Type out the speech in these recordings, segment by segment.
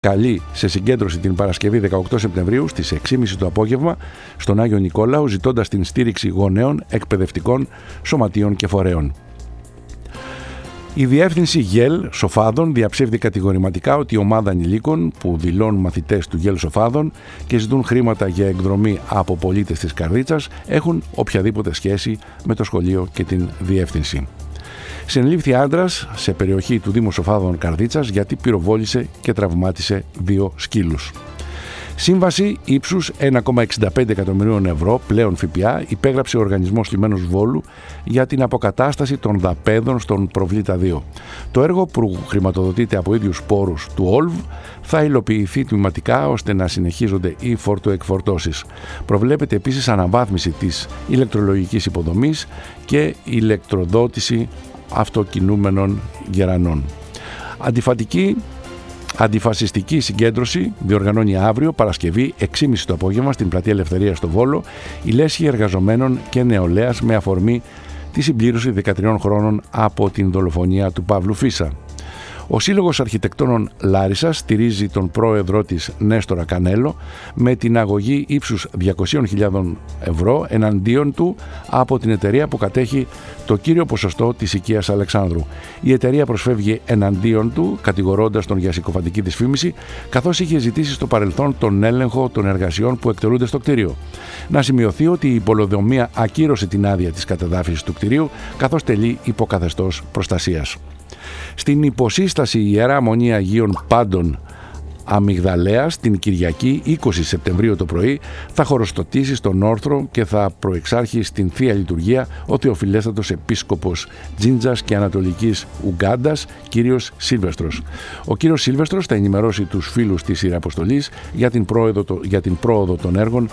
καλεί σε συγκέντρωση την Παρασκευή 18 Σεπτεμβρίου στις 6.30 το απόγευμα στον Άγιο Νικόλαο, ζητώντας την στήριξη γονέων, εκπαιδευτικών, σωματείων και φορέων. Η Διεύθυνση ΓΕΛ Σοφάδων διαψεύδει κατηγορηματικά ότι η ομάδα ανηλίκων που δηλώνουν μαθητές του ΓΕΛ Σοφάδων και ζητούν χρήματα για εκδρομή από πολίτες της Καρδίτσας έχουν οποιαδήποτε σχέση με το σχολείο και την διεύθυνση. Συνελήφθη άντρας σε περιοχή του Δήμου Σοφάδων Καρδίτσας γιατί πυροβόλησε και τραυμάτισε 2 σκύλους. Σύμβαση ύψους 1,65 εκατομμυρίων ευρώ πλέον ΦΠΑ υπέγραψε ο Οργανισμός Λιμένος Βόλου για την αποκατάσταση των δαπέδων στον Προβλήτα 2. Το έργο που χρηματοδοτείται από ίδιους πόρους του ΟΛΒ θα υλοποιηθεί τμηματικά ώστε να συνεχίζονται οι φορτοεκφορτώσεις. Προβλέπεται επίσης αναβάθμιση της ηλεκτρολογικής υποδομής και ηλεκτροδότηση αυτοκινούμενων γερανών. Αντιφασιστική συγκέντρωση διοργανώνει αύριο Παρασκευή 6.30 το απόγευμα στην Πλατεία Ελευθερίας στο Βόλο η Λέσχη Εργαζομένων και Νεολαίας με αφορμή τη συμπλήρωση 13 χρόνων από την δολοφονία του Παύλου Φίσα. Ο Σύλλογος Αρχιτεκτόνων Λάρισσας στηρίζει τον πρόεδρό της Νέστορα Κανέλο με την αγωγή ύψους 200.000 ευρώ εναντίον του από την εταιρεία που κατέχει το κύριο ποσοστό της οικίας Αλεξάνδρου. Η εταιρεία προσφεύγει εναντίον του, κατηγορώντας τον για συκοφαντική δυσφήμιση, καθώς είχε ζητήσει στο παρελθόν τον έλεγχο των εργασιών που εκτελούνται στο κτίριο. Να σημειωθεί ότι η Πολεοδομία ακύρωσε την άδεια της κατεδάφισης του κτιρίου, καθώς τελεί υποκαθεστώς προστασίας. Στην υποσύσταση Ιερά Μονή Αγίων Πάντων Αμυγδαλέας την Κυριακή 20 Σεπτεμβρίου το πρωί θα χωροστοτήσει στον όρθρο και θα προεξάρχει στην Θεία Λειτουργία ο Θεοφιλέστατος Επίσκοπος Τζίντζας και Ανατολικής Ουγκάντας, κύριος Σίλβεστρος. Ο κύριος Σίλβεστρος θα ενημερώσει τους φίλους της Ιεραποστολής για την πρόοδο των έργων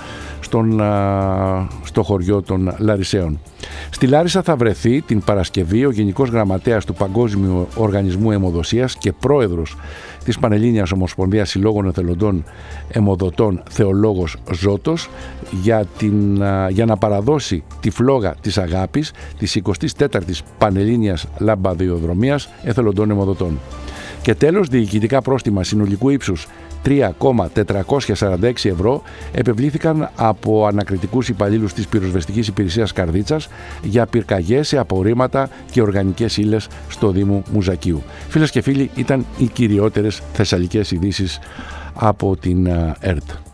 στο χωριό των Λαρισαίων. Στη Λάρισα θα βρεθεί την Παρασκευή ο Γενικός Γραμματέας του Παγκόσμιου Οργανισμού Αιμοδοσίας και πρόεδρος της Πανελλήνιας Ομοσπονδίας Συλλόγων Εθελοντών Αιμοδοτών Θεολόγος Ζώτος για να παραδώσει τη φλόγα της αγάπης της 24ης Πανελλήνιας Λαμπαδιοδρομίας Εθελοντών Αιμοδοτών. Και τέλος, διοικητικά πρόστιμα συνολικού ύψους 3,446 ευρώ επευλήθηκαν από ανακριτικούς υπαλλήλους της Πυροσβεστικής Υπηρεσίας Καρδίτσας για πυρκαγιές σε απορρίμματα και οργανικές ύλες στο Δήμο Μουζακίου. Φίλες και φίλοι, ήταν οι κυριότερες θεσσαλικές ειδήσεις από την ΕΡΤ.